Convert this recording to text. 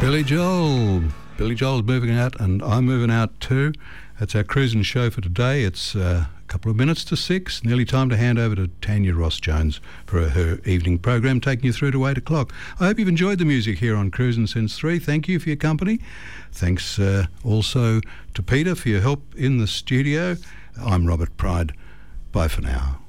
Billy Joel. Billy Joel's moving out and I'm moving out too. That's our cruising show for today. It's a couple of minutes to 6. Nearly time to hand over to Tanya Ross-Jones for her evening program, taking you through to 8 o'clock. I hope you've enjoyed the music here on Cruising Since 3. Thank you for your company. Thanks also to Peter for your help in the studio. I'm Robert Pride. Bye for now.